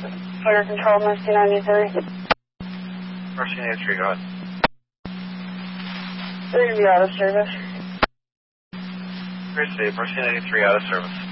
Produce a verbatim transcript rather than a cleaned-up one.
Fire Control, Mercy ninety-three. Mercy ninety-three, go ahead. They're going to be out of service. Great, Mercy ninety-three out of service.